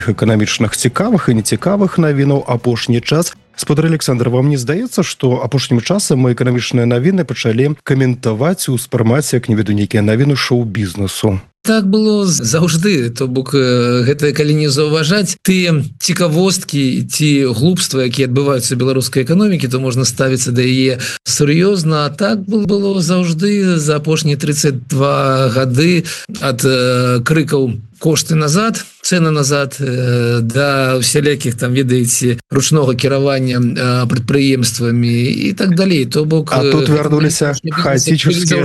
эканамічных цікавых і нецікавых навінаў апошні час. Спадар Александр, вам не здаецца, што апошнім часам мы эканамічныя навіны пачалі каментаваць у спрымаць як не веду нейкія навіны шоу-бізнесу? Так было заўжды, то бок гэта калі не заўважаць тыя цікавосткі ці глупства, якія адбываюцца ў беларускай эканомікі, то можна ставіцца да яе сур'ёзна. А так было заўжды за апошнія 32 гады ад крыкаў кошты назад, цены назад, да усялякіх там, ведаеце, ручнога кіравання прадпрыемствамі і так далей. То бок а тут вярнуліся хаотические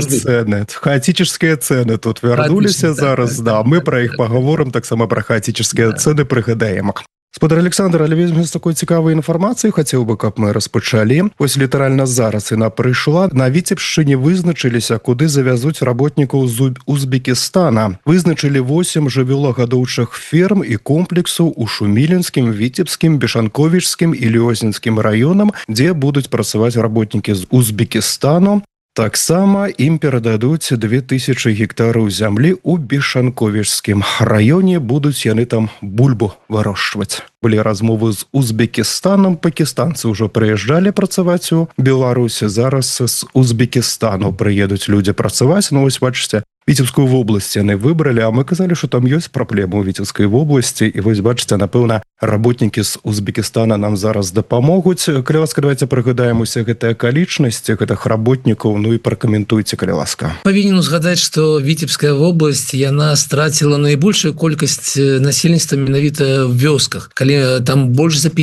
цены тут вярнуліся зараз, да, мы пра іх паговорым, таксама пра хаотические цены прыгадаем. Спадар Александр, але вельмі з такой цікавай інфармацыяй хацеў бы, каб мы распачалі. Вось літаральна зараз яна прыйшла. На Віцебшчыне вызначыліся, куды завязуць работнікаў з Узбекістана. Вызначылі 8 жывёлагадоўчых ферм і комплексаў у Шумілінскім, Віцебскім, Бешанковічскім і Лёзнінскім раёнам, дзе будуць працаваць работнікі з Узбекістану. Таксама ім перададуць 2000 гектараў зямлі ў Бешанковічскім раёне, будуць яны там бульбу вырошчваць. Былі размовы з Узбекістанам, пакістанцы ўжо прыязджалі працаваць у Беларусі, зараз з Узбекістану прыедуць людзі працаваць. Ну вось бачыце, Віцебскую вобласць яны выбралі, а мы казалі, што там ёсць праблемы ў Віцебскай вобласці, і вось бачыце, напэўна, работнікі з Узбекістана нам зараз дапамогуць. Калі ласка, давайте прыгадаем усе гэтыя акалічнасці гэтых работнікаў, ну і пракаментуйце, калі ласка. Павінен узгадаць, што Віцебская вобласць, яна страціла найбольшую колькасць насельніцтва менавіта ў вёсках. Калі там больш за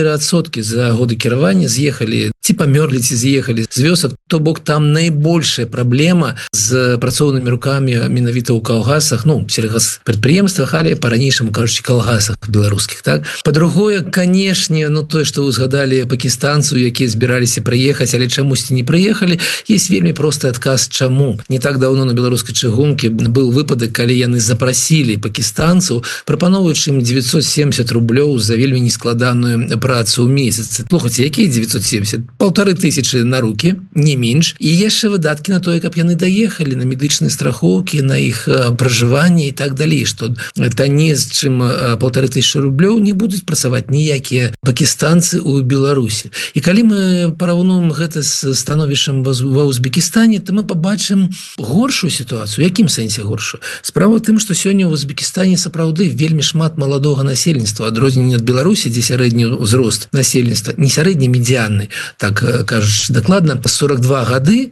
54% за годы кіравання з'ехалі, ці памёрлі, ці з'ехалі з вёсак, то бок там найбольшая праблема з працоўнымі рукамі менавіта ў калгасах, ну, сельгаспрадпрыемствах, але па-ранейшаму, кажучы, калгасах беларускіх, так? Па-другое, канешне, ну, тое, што вы згадалі пакістанцаў, якія збіраліся прыехаць, але чамусьці не прыехалі, ёсць вельмі просты адказ, чаму. Не так даўно на беларускай чыгункі быў выпадак, калі яны запрасілі пакістанцаў, прапаноўваючы ім 970 рублёў за вельмі нескладаную працу ў месяц. Слухайце, якія 970? 1500 на рукі, не менш, і яшчэ выдаткі на тое, каб яны даехалі на медычныя страхоўкі, на іх пражыванне і так далей, што танней, чым 1500 рублёў не будуць працаваць ніякія пакістанцы ў Беларусі. І калі мы параўнуем гэта з становішчам ва Узбекістане, то мы пабачым горшую сітуацыю. У якім сэнсе горшую? Справа ў тым, што сёння ў Узбекістане сапраўды вельмі шмат маладога насельніцтва, адрозненне ад Беларусі, дзе сярэдні ўзрост насельніцтва, не сярэдні, медыянны, так кажучы дакладна, 42 гады,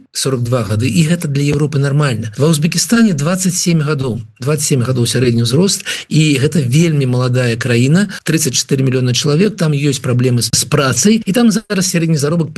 і гэта для Европы нармальна. Ва Узбекістане 27 гадоў сярэдні ўзрост, і гэта вельмі маладая краіна, 34 мільёна чалавек, там ёсць праблемы з працай, і там зараз сярэдні заробак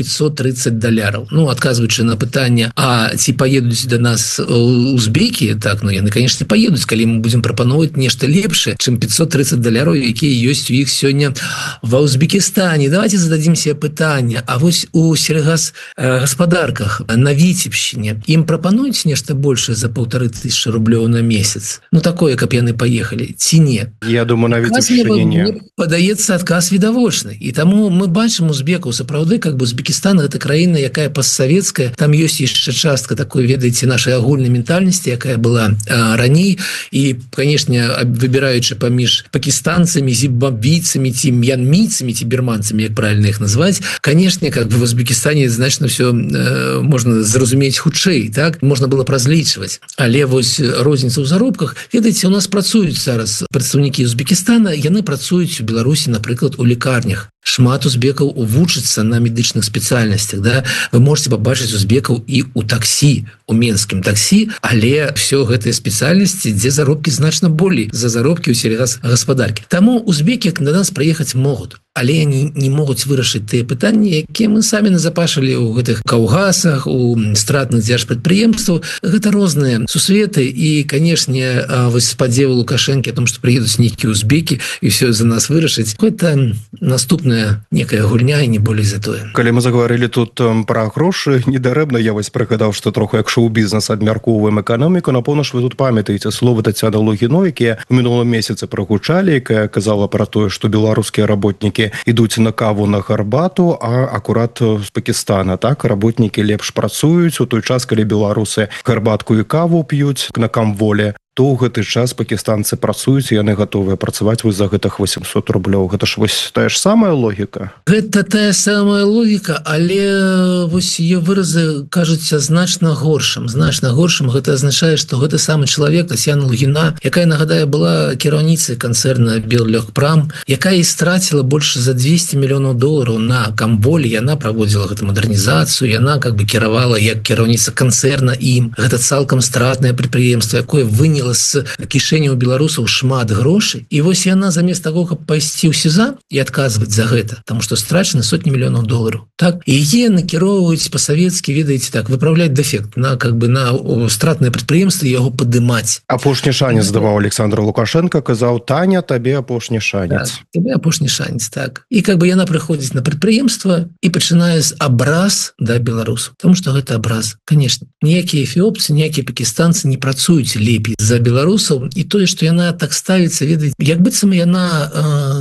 $530. Ну, адказваючы на пытанне, а ці паедуць да нас узбекі, так, ну, яны, конечно, паедуць, калі мы будзем прапаноўваць нешта лепшае, чым $530, якія ёсць у іх сёння ва Узбекістане. Давайте зададзім себе пытанне, а вось у сельгасгаспадарках на Віцебшчыне ім прапануюць нешта большае за 1500 рублёў на месяц? Ну, такое, каб яны паехалі, ці не? Я думаю, на Віцебшчыне не. Падаецца адказ відавочны. І таму мы бачым узбекаў, сапраўды, как бы Узбекістан — гэта краіна, якая постсавецкая, там ёсць яшчэ частка такой, ведаеце, нашай агульнай ментальнасці, якая была раней, і, канешне, выбіраючы паміж пакістанцамі, зімбабвійцамі, ці мьянмійцамі, ці бірманцамі, як правильно іх назваць, канешне, как бы в Узбекістане значна все можна зразумець хутчэй, так? Можна было разлічваць. Але вось розніца ў заробках, ведаеце, у нас працуюць зараз прадстаўнікі Узбекістана, яны працуюць у Беларусі, напрыклад, у лекарнях. Шмат узбекаў вучацца на медычных спецыяльнасцях, да? Вы можете пабачыць узбекаў і ў таксі, у менскім таксі, але все гэтыя спецыяльнасці, дзе заробкі значна болей за заробкі ў сельгасгаспадаркі. Таму узбекі да нас прыехаць могуць, але они не могуць вырашыць тыя пытанні, якія мы самі назапашылі ў гэтых каўгасах, у стратных дзяржпрадпрыемстваў. Гэта розныя сусветы, і, канешне, вось спадзевы Лукашэнкі о том, што прыедуць нейкія узбекі і все за нас вырашыць, гэта наступная некая гульня, і не болей за тое. Калі мы заговорили тут пра грошы, недарэбна я вось прыгадаў, што троху як шоу-бізнес абмяркоўваем эканоміку. Напэўна ж вы тут памятаеце словы Тацяны Лугіной, якія ў мінулым месяцы прагучалі, якая казала пра тое, што беларускія работнікі ідуць на каву, на гарбату, а акурат з Пакістана, так, работнікі лепш працуюць у той час, калі беларусы гарбатку і каву п'юць на камволе, што ў гэты час пакістанцы працуюць, яны гатовыя працаваць вось за гэтых 800 рублёў. Гэта ж вось тая ж самая логіка? Гэта тая самая логіка, але вось ее выразы кажуцца значна горшым. Гэта азначае, што гэты самы чалавек, Тацьяна Лугіна, якая, нагадаю, была кіраўніцай канцэрна Беллегпрам, якая і страціла больш за 200 мільёнаў долараў на Камволі, яна праводзіла гэту мадэрнізацыю, яна кіравала як кіраўніца канцэрна ім. Гэта цалкам стратнае прадпрыемства, якое выняла з кішэняў беларусаў шмат грошай. І вось яна замест таго, каб пайсці ў СІЗА і адказваць за гэта, таму што страчаны сотні мільёнаў долараў. Так, і яе накіроўваюць па-савецкі, ведаеце, так, выпраўляць дэфект на стратнае прадпрыемства і яго падымаць. Апошні шанец даваў Александр Лукашенко, казаў: Таня, табе апошні шанец. Так, табе апошні шанец, так. І яна прыходзіць на прадпрыемства і пачынае з абраз да беларусаў. Таму што гэта абраз. Канешне, ніякія эфіопцы, ніякія пакістанцы не працуюць лепей за беларусаў, і тое, што яна так ставіцца, ведаеце, як быццам яна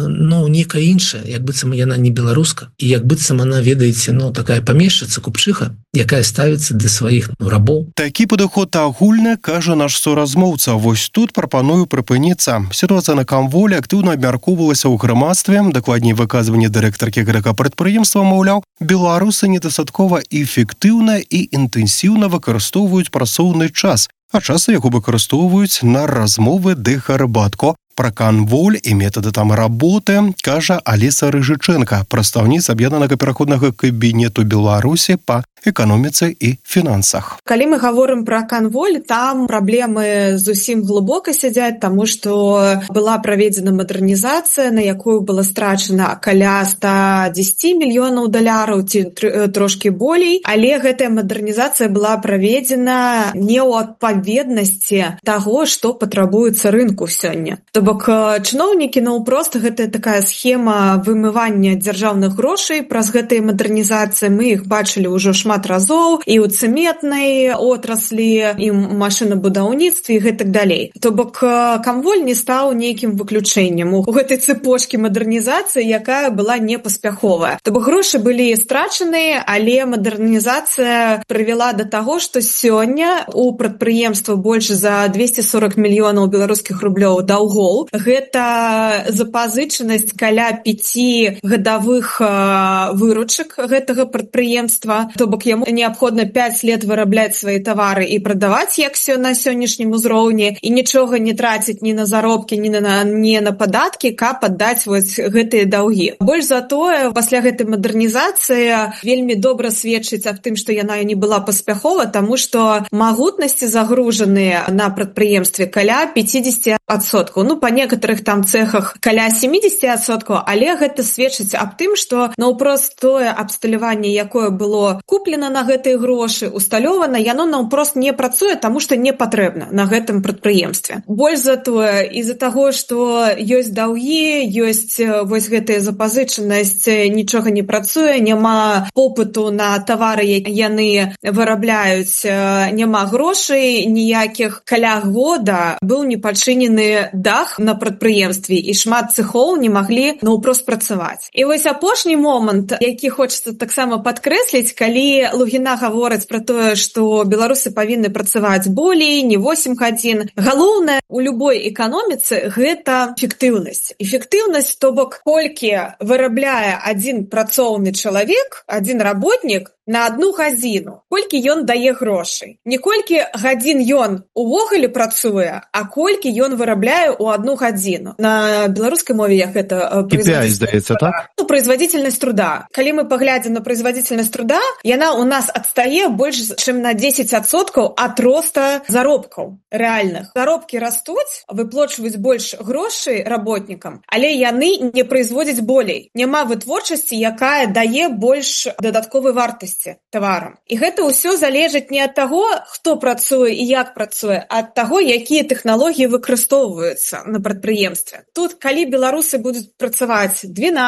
некая іншая, як быццам яна не беларуска, і як быццам она, ведаеце, такая памешчыца, купчыха, якая ставіцца для сваіх рабоў. Такі падыход агульны, кажа наш суразмоўца. Вось тут прапаную прыпыніцца. Сітуацыя на Камволі актыўна абмяркоўвалася ў грамадстве. Дакладней, выказванне дырэктаркі гэтага прадпрыемства, маўляў, беларусы недастаткова эфектыўна і інтэнсіўна выкарыстоўваюць працоўны час, а часта яго выкарыстоўваюць на размовы ды гарбатку. Пра Камволь і метады там работы кажа Аліса Рыжыченка, прадстаўніца аб'яднанага пераходнага кабінету Беларусі па эканоміцы і фінансах. Калі мы гаворым пра Камволь, там праблемы зусім глыбока сядзяць, таму што была праведзена мадэрнізацыя, на якую была страчана каля 110 мільёнаў даляраў ці трошкі болей, але гэтая мадэрнізацыя была праведзена не ў адпаведнасці таго, што патрабуецца рынку сёння. То бок чыноўнікі, проста гэта такая схема вымывання дзяржаўных грошай праз гэтыя мадэрнізацыі. Мы іх бачылі ўжо шмат разоў і ў цэментнай отраслі, і машынабудаўніцтве і гэтак далей. То бок Камволь не стаў нейкім выключэннем у гэтай цепочкі мадэрнізацыі, якая была непаспяховая. То бок грошы былі страчаны, але мадэрнізацыя прывяла да таго, што сёння у прадпрыемства больш за 240 мільёнаў беларускіх рублёў даўгоў. Гэта запазычанасць каля 5 гадавых выручак гэтага прадпрыемства. То бок яму неабходна 5 лет вырабляць свае тавары і прадаваць як на сённяшнім узроўні, і нічога не траціць ні на заробкі, ні на падаткі, каб аддаць вось гэтыя даўгі. Больш за тое, пасля гэтай мадэрнізацыі вельмі добра сведчыць аб тым, што яна не была паспяхова, таму што магутнасці загружаныя на прадпрыемстве каля 50%. Па некаторых там цэхах каля 70%, але гэта сведчыць аб тым, што наўпрост тое абсталяванне, якое было куплена на гэтыя грошы, усталёвана, яно наўпрост не працуе, таму што не патрэбна на гэтым прадпрыемстве. Больш за тое, з-за таго, што ёсць даўгі, ёсць вось гэтая запазычанасць, нічога не працуе, няма попыту на тавары, яны вырабляюць, няма грошай ніякіх. Каля года быў не пачынены дах на прадпрыемстве, і шмат цэхоў не маглі наўпрост працаваць. І вось апошні момант, які хочацца таксама падкрэсліць, калі Лугіна гаворыць пра тое, што беларусы павінны працаваць болей, не 8 гадзін. Галоўнае у любой эканоміцы гэта эфектыўнасць. Эфектыўнасць, то бок, колькі вырабляе адзін працоўны чалавек, адзін работнік на 1 гадзіну, колькі ён дае грошай. Не колькі гадзін ён увогуле працуе, а колькі ён вырабляе ў 1 гадзіну. На беларускай мове як гэта производительность труда. Производительность труда. Калі мы паглядзім на производительность труда, яна у нас адстае больш чым на 10% ад роста заробкаў рэальных. Заробкі растуць, выплачваюць больш грошай работнікам, але яны не производзяць болей. Няма вытворчасці, якая дае больш дадатковай вартасці таварам. І гэта ўсё залежыць не ад таго, хто працуе і як працуе, а ад таго, якія тэхналогіі выкарыстоўваюцца на прадпрыемстве. Тут, калі беларусы будуць працаваць 12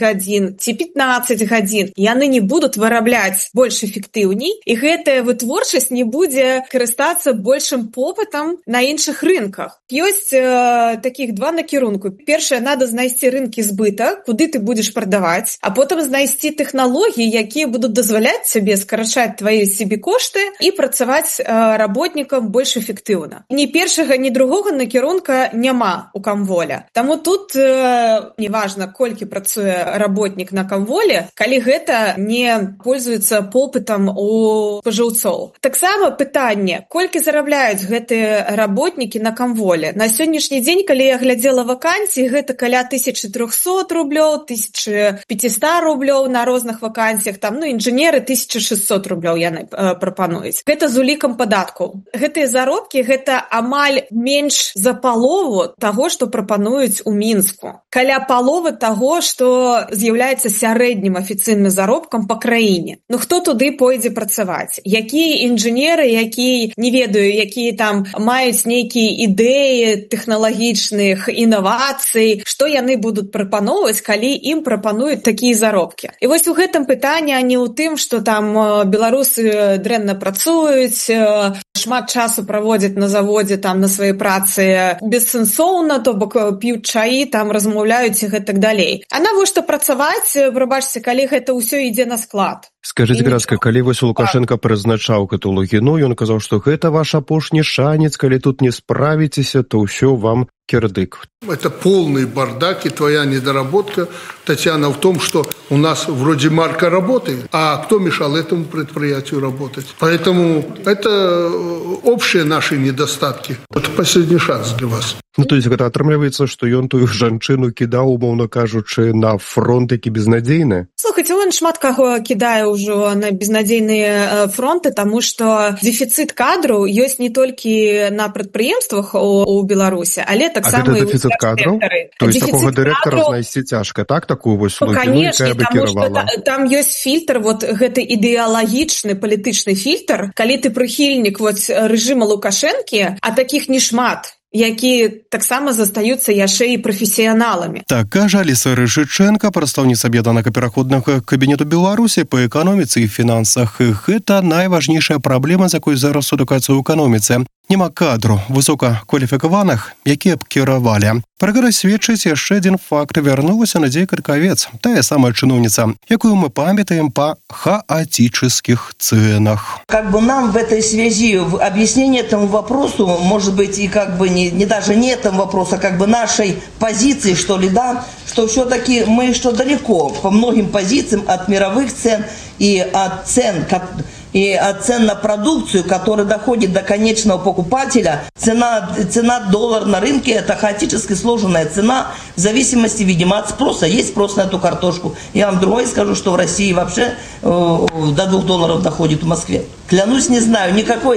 гадзін ці 15 гадзін, яны не будуць вырабляць больш эфектыўней, і гэтая вытворчасць не будзе карыстацца большым попытам на іншых рынках. Ёсць таких два накірунку. Першае, надо знайсці рынкі збыта, куды ты будзеш прадаваць, а потым знайсці тэхналогіі, якія будуць дазваляць сабе скарачаць твае себекошты і працаваць работнікам больш эфектыўна. Ні першага, ні другога накірунка няма у Камволя. Таму тут неважна, колькі працуе работнік на Камволе, калі гэта не пользуецца попытам у спажыўцоў. Таксама пытанне, колькі зарабляюць гэтыя работнікі на Камволе. На сённяшні дзень, калі я глядзела вакансіі, гэта каля 1300 рублёў, 1500 рублёў на розных вакансіях, там, інжынеры 1600 рублёў яны прапануюць. Гэта з улікам падаткаў. Гэтыя заробкі, гэта амаль менш за палову таго, што прапануюць у Мінску. Каля паловы таго, што з'яўляецца сярэднім афіцыйным заробкам па краіне. Хто туды пойдзе працаваць? Якія інжынеры, якія, не ведаю, якія там маюць нейкія ідэі тэхналагічных інавацый, што яны будуць прапаноўваць, калі ім прапануюць такія заробкі. І вось у гэтым пытанне, а не ў тым, што там беларусы дрэнна працуюць, шмат часу праводзяць на заводзе, там на сваёй працы бессэнсоўна, то бок п'юць чаі, там размаўляюць і гэтак далей. А навошта працаваць, прабачце, калі гэта ўсё ідзе на склад? Скажыце, Гразка, калі вось Лукашенко прызначаў гэту Лугіну, ён казаў, што гэта ваш апошні шанец, калі тут не справіцеся, то ўсё вам кирдык. Это полный бардак и твоя недоработка, Татьяна, в том, что у нас вроде марка работает, а кто мешал этому предприятию работать? Поэтому это общие наши недостатки. Это последний шанс для вас. То есть гэта атрымліваецца, што ён тую жанчыну кідаў, умоўна кажучы, на фронт, які безнадзейны? Слухайте, он шмат каго кідае ўжо на безнадзейныя фронты, таму што дэфіцыт кадраў ёсць не толькі на прадпрыемствах у Беларусі, але таксама і ў дэфіцыт кадраў? То есть такога дырэктара знайсці цяжка, так? Такую вось Лугіну, якая бы кіравала? Там ёсць фільтр, вот гэты ідэалагічны палітычны фільтр, калі ты прыхільнік рэжыма Лукашэнкі, а такіх не шмат, які таксама застаюцца яшчэ і прафесіяналамі. Так кажа Аліса Рышыченка, прадстаўніца аб'яднанага пераходнага кабінету Беларусі па эканоміцы і фінансах. Гэта найважнейшая праблема, з якой зараз сутыкаецца ў эканоміцы. Няма кадру высокакваліфікаваных, якія б кіравалі. Пра гэта сведчыць яшчэ адзін факт. Вярнулася Надзея Каркавец, тая самая чыноўніца, якую мы памятаем па хаотических ценах. Как бы нам в этой связи объяснение этому вопросу, может быть, и как бы не даже не этому вопросу, а как бы нашей позиции, что ли, да, что все-таки мы еще далеко по многим позициям от мировых цен и от цен на продукцию, которая доходит до конечного покупателя. Цена доллара на рынке – это хаотически сложенная цена в зависимости, видимо, от спроса. Есть спрос на эту картошку. Я вам другое скажу, что в России вообще до $2 доходит в Москве. Клянусь, не знаю,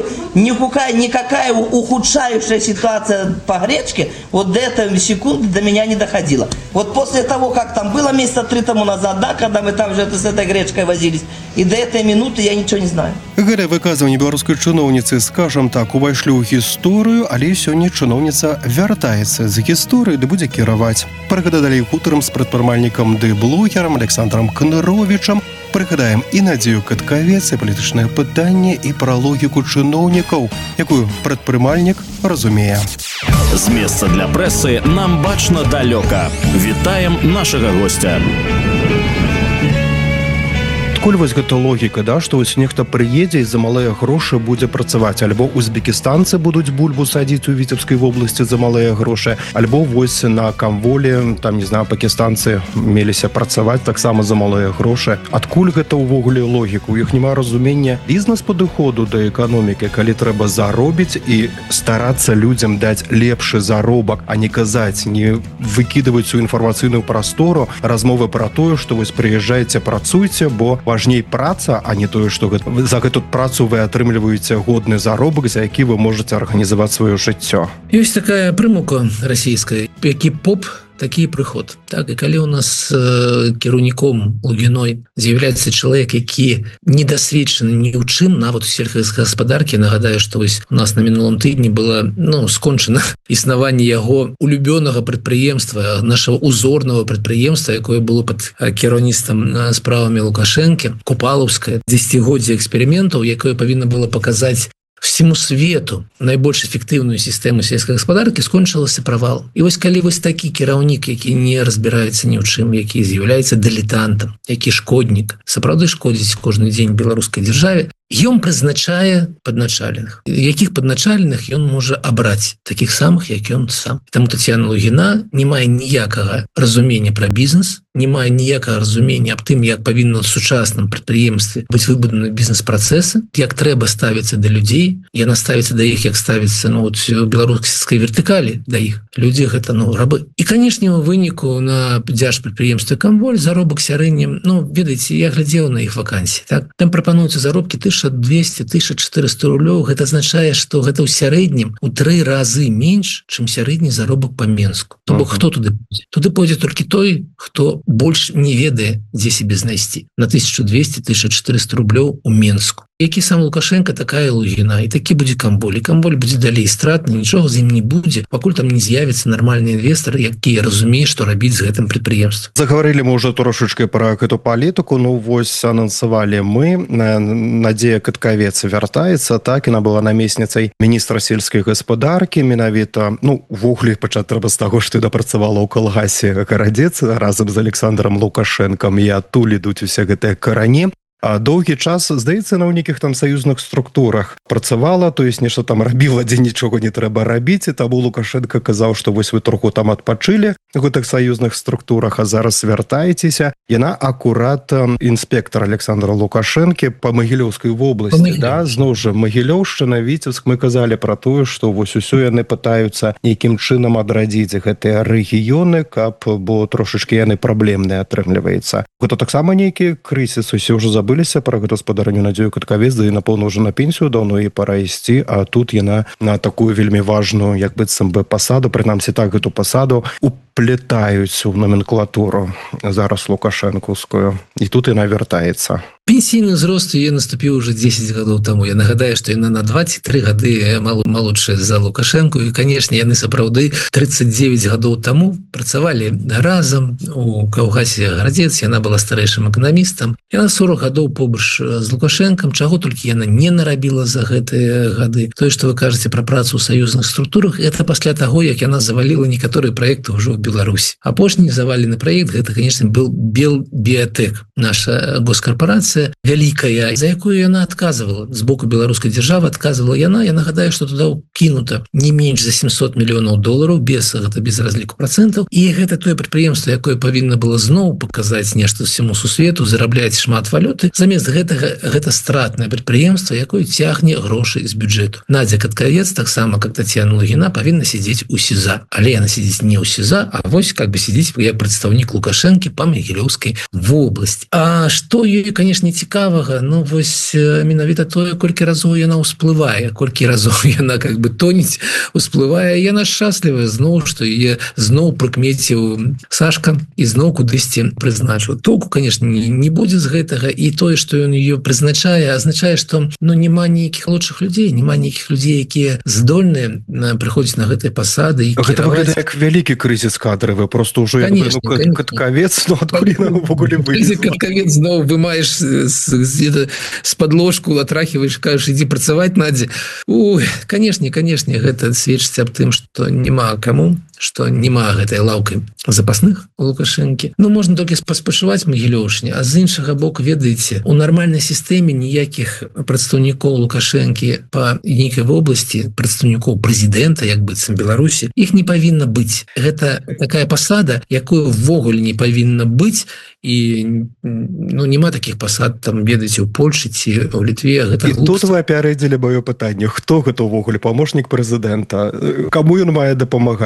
никакая ухудшающая ситуация по гречке вот до этой секунды до меня не доходила. Вот после того, как там было месяца 3 тому назад, да, когда мы там же с этой гречкой возились, и до этой минуты я ничего не знаю. Гэта выказванне беларускай чыноўніцы, скажам так, увайшлі ў гісторыю, але сёння чыноўніца вяртаецца з гісторыі, ды будзе кіраваць. Пра гэта далей хутарам з прадпрымальнікам ды блогерам Александром Кныровічам. Прыгадаем і Надзею Каркавец, і палітычнае пытанне, і пра логіку чыноўнікаў, якую прадпрымальнік разумее. З месца для прэсы нам бачна далёка. Вітаем нашага госця. Адкуль вось гэта логіка, да, што вось нехта прыедзе і за малыя грошы будзе працаваць, альбо узбекістанцы будуць бульбу садзіць у Віцебскай вобласці за малыя грошы, альбо вось на Камволе, там, не знаю, пакістанцы меліся працаваць таксама за малыя грошы. Адкуль гэта ўвогуле логіка? У іх няма разумення бізнес-падыходу да эканомікі, калі трэба заробіць і старацца людзям даць лепшы заробак, а не казаць, не выкідваць у інфармацыйную прастору размовы пра тое, што вось прыязджайце, працуйце, бо важней праца, а не тое, што за гэту працу вы атрымліваеце годны заробак, за які вы можаце арганізаваць сваё жыццё. Ёсць такая прымука расійская, які поп, такі прыход. Так, і калі у нас кіраўніком Лугіной з'яўляецца чалавек, які недасведчаны ні ў чым, нават у сельскагаспадаркі, нагадаю, што вось у нас на мінулым тыдні было скончана існаванне яго улюбёнага прадпрыемства, нашего узорнага прадпрыемства, якое было пад кіраўніцтвам справамі Лукашэнкі, Купалаўскае, дзесяцігоддзе эксперыментаў, якое павінна было паказаць всему свету найбольш эфектыўную сістэму сельскай гаспадаркі, скончылася правал. І вось калі вось такі кіраўнік, які не разбіраецца ні ў чым, які з'яўляецца дылетантам, які шкоднік, сапраўды шкодзіць кожны дзень беларускай дзяржаве, ён прызначае падначаленых. Якіх падначаленых ён можа абраць, такіх самых, як ён сам. Таму Тацьяна Лугіна не мае ніякага разумення пра бізнес, не мае ніякага разумення аб тым, як павінна ў сучасным прадпрыемстве быць выбудаваны бізнес-працэсы, як трэба ставіцца да людзей. Яна ставіцца да іх, як ставіцца беларускай вертыкалі да іх. Людзі гэта рабы. І, канешне, у выніку на дзяржпрадпрыемстве «Камволь» заробак сярэдні, ведаеце, я глядзеў на іх вакансіі, так? Там прапануюцца заробкі 1200-1400 рублёў. Гэта азначае, што гэта ў сярэднім у 3 разы менш, чым сярэдні заробак па Менску. То бок, хто туды пойдзе? Туды пойдзе толькі той, хто больш не ведае, дзе сябе знайсці. На 1200-1400 рублёў у Менску. Які сам Лукашенко, такая Лугіна, і такі будзе Камволь. І Камволь будзе далей стратны, нічога з ім не будзе, пакуль там не з'явіцца нармальны інвестар, які разумее, што рабіць з гэтым прадпрыемствам. Заговорили мы уже трошечки про эту палітыку, вось анансавалі мы, Надзея Каткавец вяртаецца, так, яна была намесніцай міністра сельскай гаспадаркі, менавіта, увогуле пачаць трэба з таго, што дапрацавала ў калгасе Карадзец разам з Александром Лукашэнкам, і адтуль ідуць усе гэтыя карані. А доўгі час, здаецца, на ў нейкіх там саюзных структурах працавала, то есть нешта там рабіла, дзе нічога не трэба рабіць, і таму Лукашенко казаў, што вось вы троху там адпачылі у гэтых саюзных структурах, а зараз вяртаецеся. Яна акурат інспектор Александра Лукашэнкі па Магілёўскай вобласці, да, зноў жа Магілёўшчына, Віцебск, мы казалі пра тое, што вось усё яны пытаюцца нейкім чынам адрадзіць гэтыя рэгіёны, бо трошачкі яны праблемныя атрымліваецца. Гэта таксама нейкі крызіс, усе ўжо забыліся пра гаспадарню Надзею Каткавец, да і напэўна ўжо на пенсію даўно і пара ісці, а тут яна на такую вельмі важную, як быццам бы пасаду, прынамсі так, гэту пасаду уплетаюць у номенклатуру зараз лукашэнкаўскую, і тут яна вяртаецца. Пенсійны ўзрост яе наступіў уже 10 гадоў таму. Я нагадаю, што яна на 23 гады малодшая за Лукашэнку, і, канешне, яны сапраўды 39 гадоў таму працавалі разам у калгасе Гарадзец, яна была старэйшым эканамістам. Яна 40 гадоў побач з Лукашэнкам, чаго толькі яна не нарабіла за гэтыя гады. Тое, што вы кажаце пра працу ў саюзных структурах, это пасля таго, як яна заваліла некаторыя праекты ўжо ў Беларусі. Апошні завалены праект, гэта, канешне, был Белбіятэк, наша госкарпорацыя, вялікая, за якую яна адказвала. З боку беларускай дзяржавы адказвала яна. Я нагадаю, што туды кінута не менш за $700 мільёнаў без разліку працэнтаў. І гэта тое прадпрыемства, якое павінна было зноў паказаць нешта ўсяму сусвету, зарабляць шмат валюты. Замест гэтага гэта стратнае прадпрыемства, якое цягне грошы з бюджэту. Надзя Каткавец, таксама как Тацьяна Лугіна, павінна сядзець у СІЗА. Але яна сядзіць не ў СІЗА, а вось сядзіць як прадстаўнік Лукашэнкі па Магілёўскай вобласці. А што ёй, канешне, цікавага, вось менавіта тое, колькі разоў яна ўсплывае, колькі разоў яна тоніць, усплывае, яна шчаслівая зноў, што яе зноў прыкмеціў Сашка і зноў кудысьці прызначыў. Толку, канешне, не будзе з гэтага, і тое, што ён ее прызначае, азначае, што няма нейкіх лучшых людзей, няма нейкіх людзей, якія здольныя прыходзіць на гэтыя пасады. Гэта выглядае як вялікі крызіс кадравы, просто ўжо Каткавец, адкуль яна ўвогуле вылезла. Каткавец зноў вымаеш з падложку, атрахиваешь, кажаш, ідзі працаваць, Надзя. Ой, канешне, гэта сведчыць аб тым, што няма каму, што няма гэтай лаўкай запасных у Лукашэнкі. Можна толькі паспачуваць Магілёўшне, а з іншага боку, ведаеце, у нармальнай сістэме ніякіх прадстаўнікоў Лукашэнкі па нейкай вобласці, прадстаўнікоў прэзідэнта, як быццам Беларусі, іх не павінна быць. Гэта такая пасада, якую ввогуле не павінна быць, і няма такіх пасад, там, ведаеце, у Польшы ці ў Літве. І тут вы апярэдзілі маё пытанне, хто гэта ўвогуле памочнік прэзідэнта, каму ён мае дапамагаць?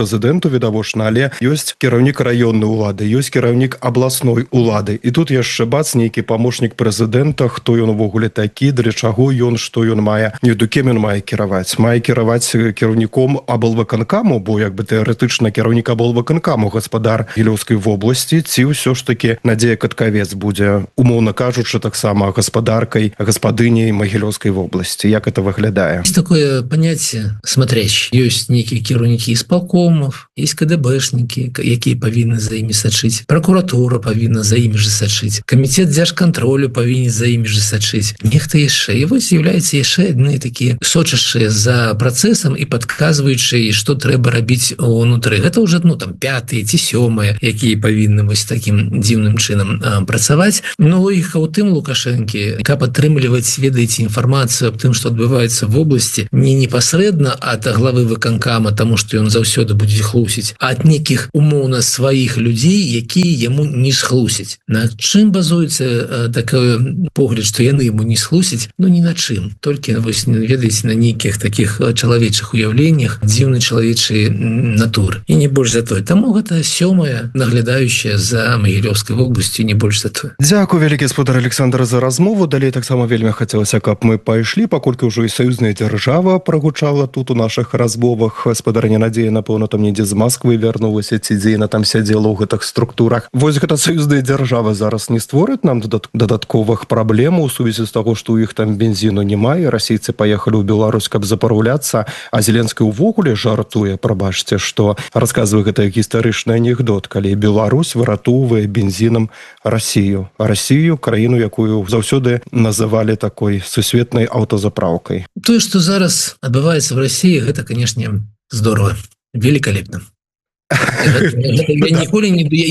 прэзідэнту відавочна, але ёсць кіраўнік раённай улады, ёсць кіраўнік абласной улады. І тут яшчэ бац, нейкі памочнік прэзідэнта, хто ён увогуле такі, для чаго ён, што ён мае, кем ён мае кіраваць. Мае кіраваць кіраўніком аблвыканкаму, бо як бы тэарэтычна кіраўнік аблвыканкаму гаспадар Гілёўскай вобласці, ці ўсё ж такі Надзея Каткавец будзе, умоўна кажучы, таксама гаспадаркай, гаспадыняй Магілёўскай вобласці. Як это выглядае? Есть такое понятие смотрящий. Есть некие кіраўнікі исполкомов, есть КДБшники, якія павінны за імі сачыць. Прокуратура павінна за імі же сачыць. Комитет дзяржкантролю павінен за імі же сачыць. Нехта яшчэ. І вось з'яўляецца яшчэ адны такія сочачыя за працэсам і падказваючыя, што трэба рабіць унутры. Гэта ўжо, там, 5-е ці 7-е, якія павінны вось такім дзіўным чынам працаваць. Но логіка ў тым Лукашэнкі, каб атрымліваць, ведаеце, інфармацыю аб тым, што адбываецца в области, не непасрэдна ад главы выканкама, таму што ён заўсёды будзе хлусіць, а ад некіх умоўна сваіх людзей, якія яму не схлусяць. На чым базуецца такой погляд, што яны яму не схлусяць? Ні на чым. Толькі, вось, ведаеце, на нейкіх такіх чалавечых уяўленнях дзіўнай чалавечай натуры. І не больш за тое. Таму гэта 7-я, наглядаючая за Магілёўскай вобласцю, не больш за тое. Дзякуй вялікі, гаспадар Александр, за размову. Далей таксама вельмі хацелася, каб мы пайшлі, паколькі ўжо і саюзная дзяржава прагучала тут у нашых размовах. Гаспадарня Надзея, напэўна, там недзе з Москвы вярнулася, ці дзе яна там сядзела ў гэтых структурах. Вось гэта саюзная дзяржава зараз не створыць нам дадатковых праблем у сувязі з таго, што ў іх там бензіну няма, і расейцы паехалі ў Беларусь, каб запараўляцца, а Зеленскі ўвогуле жартуе, прабачце, што расказвае гэта гістарычны анекдот, калі Беларусь выратоўвае бензінам Расію. Расію, краіну, якую заўсёды называлі такой сусветнай аўтазапраўкай. Тое, што зараз адбываецца в России, гэта, конечно, здорово, великолепно. Я ніколі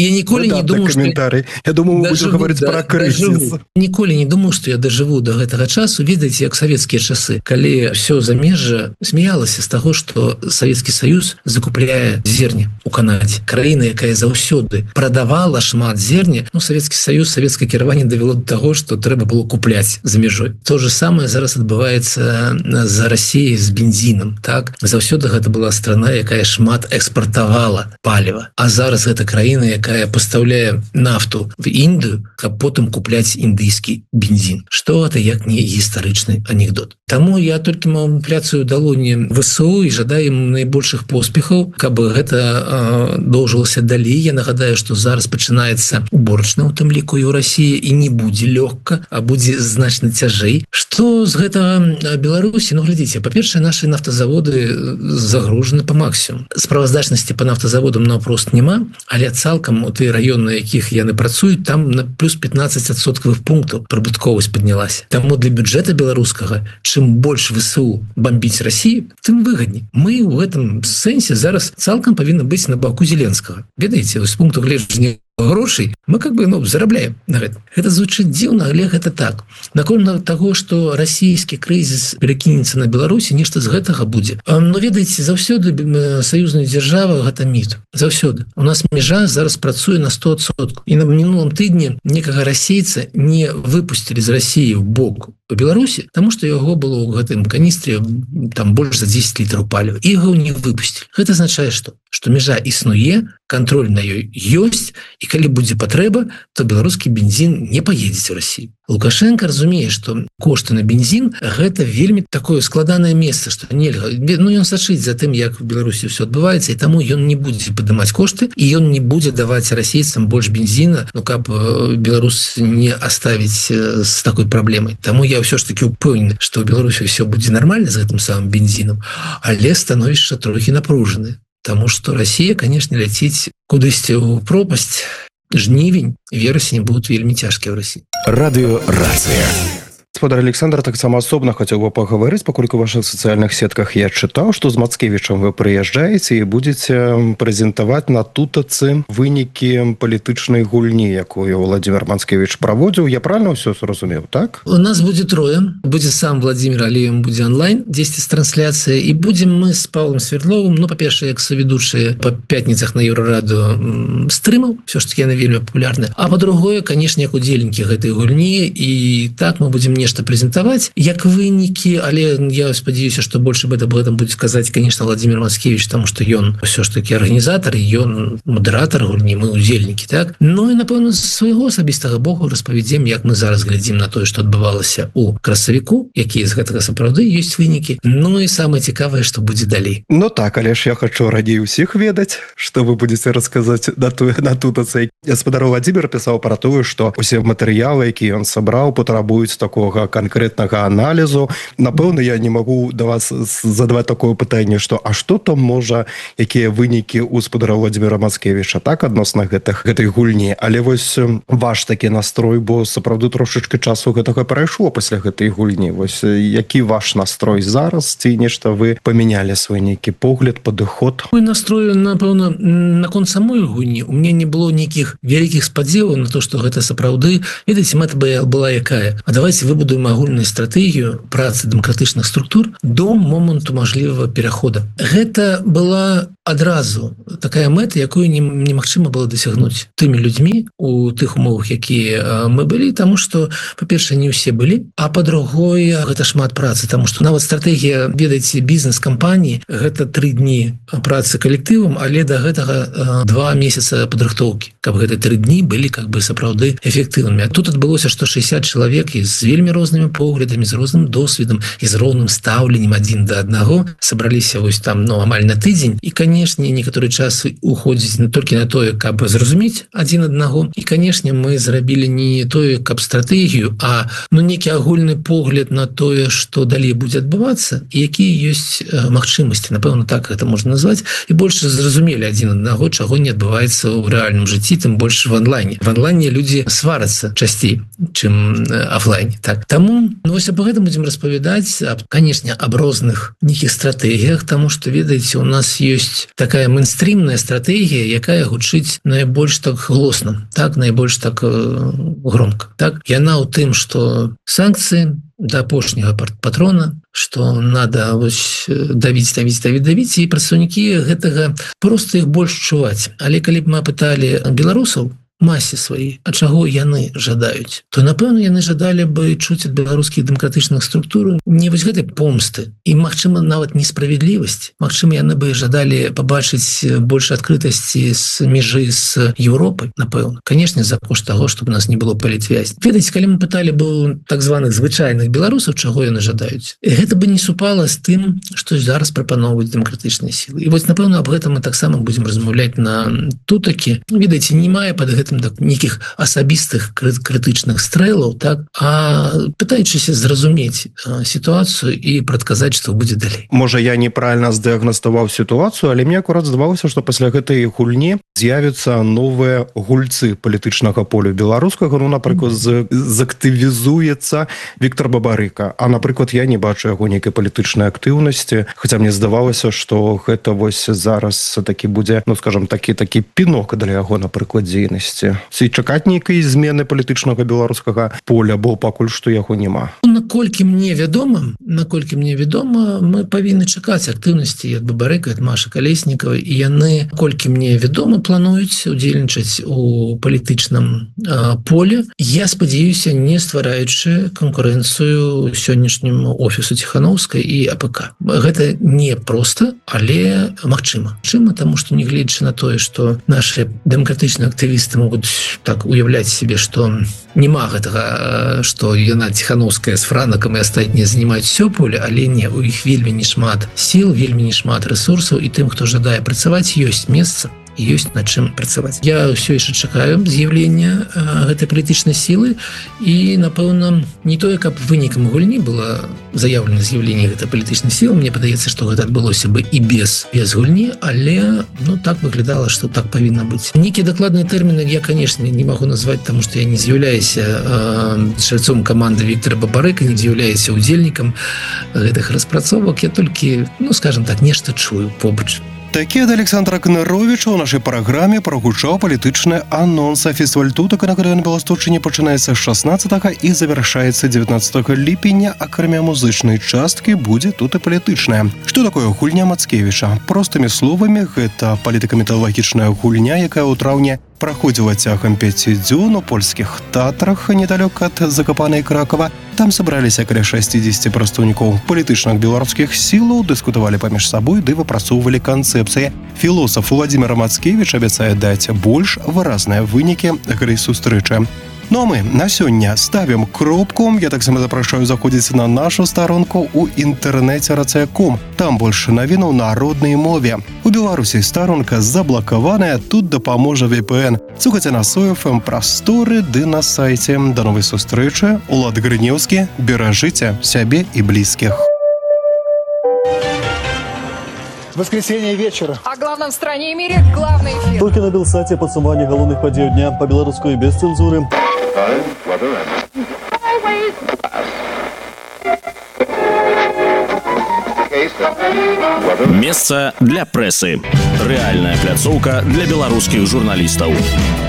не думаю, что... Я думаю, мы будем говорить про кризис. Ніколі не думаю, что я доживу до гэтага часу. Ведаеце, як савецкія часы, калі все замежжа смеялася з таго, што Савецкі Саюз закупляе зерне у Канадзе. Краіна, якая заўсёды прадавала шмат зерня, Савецкі Саюз, савецкае кіраванне давяло до таго, што трэба было купляць за мяжой. То же самае зараз адбываецца за Расіяй з бензінам. Так? Заўсёды гэта была страна, якая шмат экспартавала паліва. А зараз гэта краіна, якая пастаўляе нафту в Індыю, каб потым купляць індыйскі бензін. Што гэта як не гістарычны анекдот. Таму я толькі маніпуляцыю далоні ВСУ і жадаю ім найбольшых поспехаў, каб гэта доўжылася далей. Я нагадаю, што зараз пачынаецца уборачна, у тым ліку і ў Расіі, і не будзе лёгка, а будзе значна цяжэй. Што з гэтага Беларусі? Глядзіце, па-першае, нашы нафтазаводы загружаны па максімум. Справаздачнасці па нафтазаводам наўпрост няма, але цалкам у тыя раёны, якіх яны працуюць, там на плюс 15% пунктаў прыбытковасць паднялася. Таму для бюджэта беларускага, чым больш ВСУ бомбіць Расію, тым выгадней. Мы ў гэтым сэнсе зараз цалкам павінны быць на баку Зеленскага. Ведаеце, з пункту гледжання грошай мы зарабляем на гэта. Гэта звучыць дзіўна, але гэта так. Наконт таго, што расійскі крызіс перакінецца на Беларусі, нешта з гэтага будзе. Но ведаеце, заўсёды саюзная дзяржава гэта міф. Заўсёды. У нас мяжа зараз працуе на 100%. І на мінулым тыдні некага расейца не выпусцілі з Расіі ў бок у Беларусі, таму што яго было ў гэтым каністры там больш за 10 літраў паліва. І яго не выпусцілі. Гэта азначае што? Што мяжа існуе, кантроль на ёй ёсць, і калі будзе патрэба, то беларускі бензін не паедзе ў Расію. Лукашенко разумее, што кошты на бензін гэта вельмі такое складанае месца, што нельга. Ён сачыць за тым, як у Беларусі ўсё адбываецца, і таму ён не будзе падымаць кошты, і ён не будзе даваць расейцам больш бензіна, каб Беларусь не оставіць з такой праблемай. Таму я ўсё ж таки упэўнены, што ў Беларусі ўсё будзе нармальна з гэтым самым бензінам, але становішча трохі напружанае. Таму што Расія, канешне, ляціць кудысьці ў пропасць. Жнівень, верасень будуць вельмі цяжкія ў Расіі. Радыёрацыя. Гаспадар Александр, таксама асобна хацеў бы пагаварыць, паколькі ў вашых сацыяльных сетках я чытаў, што з Мацкевічам вы прыязджаеце і будзеце прэзентаваць на тутацы вынікі палітычнай гульні, якую Владимир Мацкевіч праводзіў. Я правильно ўсё зразумеў, так? У нас будзе трое. Будзе сам Владимир Алиев, будзе онлайн, 10 трансляцыя, і будзем мы з Павлом Свердловым, па-першае, як соведучыя па пятніцах на Еўрарадыё стрымаў, все ж таки яны вельмі папулярныя. А па-другое, канешне, як удзельнікі гэтай гульні, і так мы будзем нешта нешта прэзентаваць як вынікі, але я спадзяюся, што больш об этом будзе казаць, конечно, Владимир Мацкевич, таму што ён ўсё ж таки арганізатар, ён мадэратар гульні, мы удзельнікі, так? Ну і напэўна з свайго асабістага боку распавядзем, як мы зараз глядзім на тое, што адбывалася ў красавіку, якія з гэтага сапраўды ёсць вынікі. Ну і самае цікавае, што будзе далей. Ну так, але ж я хочу радзей усіх ведаць, што вы будзеце расказаць на тутацы. Гаспадар Владимир пісаў пра тое, што усе матэрыялы, якія ён сабраў, патрабуюць такога канкрэтнага аналізу. Напэўна, я не магу да вас задаваць такое пытанне, што а што там можа, якія вынікі у гаспадара Владимира Мацкевича, так, адносна гэтай гульні. Але вось ваш такі настрой, бо сапраўды трошачка часу гэтага прайшло пасля гэтай гульні. Вось які ваш настрой зараз? Ці нешта вы памянялі свой нейкі погляд, падыход? Мой настрой, напэўна, наконт самой гульні. У мяне не было нейкіх вялікіх спадзеваў на то, што гэта сапраўды. Ведаеце, мэта была якая? А давайте выбудуем агульную стратэгію працы дэмакратычных структур до моманту мажлівага перахода. Гэта была адразу такая мэта, якую немагчыма было дасягнуць тымі людзьмі у тых умовах, якія мы былі, таму што, па-першае, не ўсе былі, а па-другое, гэта шмат працы, таму што нават стратэгія, ведаеце, бізнес-кампаніі, гэта 3 дні працы калектывам, але да гэтага 2 месяца падрыхтоўкі, каб гэты 3 дні былі как бы сапраўды эфектыўнымі. А тут адбылося, што 60 чалавек з вельмі рознымі поглядамі, з розным досведам і з роўным стаўленнем адзін да аднаго сабраліся вось там, амаль на тыдзень. І, канешне, некаторы час уходзіць не толькі на тое, каб зразумець адзін аднаго. І, канешне, мы зрабілі не тое, каб стратэгію, а нейкі агульны погляд на тое, што далей будзе адбывацца і якія ёсць магчымасці, напэўна, так гэта можна назваць, і больш зразумелі адзін аднаго, чаго не адбываецца ў рэальным жыцці, тым больш в онлайне. В онлайне людзі сварацца часцей, чым офлайне. Так. Таму, вось аб гэтым будзем распавядаць, канешне, аб розных нейкіх стратэгіях, таму што, ведаеце, у нас ёсць такая мейнстрімная стратэгія, якая гучыць найбольш так голосна, так, найбольш так громко. Так. Яна ў тым, што санкцыі да апошняга патрона, што надо давіць, і прадстаўнікі гэтага проста іх больш чуваць. Але калі б мы апыталі беларусаў, масе сваей, а чаго яны жадаюць, то, напэўна, яны жадалі бы чуць ад беларускіх дэмакратычных структур не вось гэтай помсты і, магчыма, нават несправядлівасць. Магчыма, яны бы жадалі пабачыць больш адкрытасці з межы з Еўропай, напэўна. Канешне, за кошт таго, чтобы у нас не было палітвязні. Ведаеце, калі мы пыталі бы так званых звычайных беларусаў, чаго яны жадаюць, гэта бы не супала з тым, што зараз прапаноўваюць дэмакратычныя сілы. І вось, напэўна, аб гэтым мы таксама будзем размаўляць на тутакі. Ведаеце, не мае пад гэтым нейкіх асабістых крытычных стрэлаў, так, а пытаючыся зразумець сітуацыю і прадказаць, што будзе далей. Можа, я неправільна здыягнаставаў сітуацыю, але мне акурат здавалася, што пасля гэтай гульні з'явяцца новыя гульцы палітычнага поля беларускага. Ну, напрыклад, зактывізуецца Віктор Бабарыка. А, напрыклад, я не бачу яго нейкай палітычнай актыўнасці, хаця мне здавалася, што гэта вось зараз такі будзе, ну, скажам, такі пінок для яго, напрыклад, дзейнасці. Ці чакаць нейкай змены палітычнага беларускага поля, бо пакуль што яго няма. Наколькі мне вядома, мы павінны чакаць актыўнасці ад Бабарыка, ад Машы Калеснікавай, і яны, колькі мне вядома, плануюць удзельнічаць у палітычным поле. Я спадзяюся, не ствараючы канкурэнцыю сённяшняму офісу Ціханаўскай і АПК. Гэта не проста, але магчыма. Магчыма, таму што, не гледзячы на тое, што нашы дэмакратычныя актывісты могуць так уяўляць себе, што няма гэтага, што яна Ціханаўская з Франакам і астатнія занимаюць всё поле, але не, у іх вельмі не шмат сіл, вельмі не шмат рэсурсаў, і тым, хто жадае працаваць, ёсць месца, ёсць над чым працаваць. Я ўсё яшчэ чакаю з'яўлення гэтай палітычнай сілы, і, напэўна, не тое, каб вынікам гульні было заяўлена з'яўленне гэтай палітычнай сілы. Мне падаецца, што гэта адбылося бы і без гульні, але, так выглядала, што так павінна быць. Нейкія дакладныя тэрміны я, канешне, не магу назваць, таму што я не з'яўляюся чальцом каманды Віктора Бабарыка, не з'яўляюся удзельнікам гэтых распрацовак. Я толькі, скажам так, нешта чую побач. Такі ад Александра Кнаровіча ў нашай праграме прагучаў палітычны анонс. Фестываль тутака на Калян Беласточыне пачынаецца з 16 і завяршаецца 19 ліпеня. Акрамя музычнай часткі будзе тут і палітычная. Што такое гульня Мацкевіча? Простымі словамі, гэта палітыка-металагічная гульня, якая ў траўні праходзіла цягам 5 дзён у польскіх Татрах, недалёк ад Закапанай Кракава. Там сабраліся каля 60 прадстаўнікоў палітычных беларускіх сілаў, дыскутавалі паміж сабой ды выпрацоўвалі канцэпцыі. Філосаф Владзімир Мацкевіч абяцае даць больш выразныя вынікі гэтай сустрэчы. Ну а мы на сёння ставім кропку. Я таксама запрашаю заходзіць на нашу старонку ў інтэрнэце racea.com. Там больш навінаў на роднай мове. У Беларусі старонка заблакаваная, тут дапаможа VPN. Слухайце на SOFM прасторы ды на сайце. Да новай сустрэчы. Улад Грынеўскі. Беражыце сябе і блізкіх. Воскресенье вечера. О главном в стране и мире главный эфир. Только на Белсате подсумование головных подей дня по белорусской без цензуры. Месца для прэсы. Рэальная пляцоўка для беларускіх журналістаў.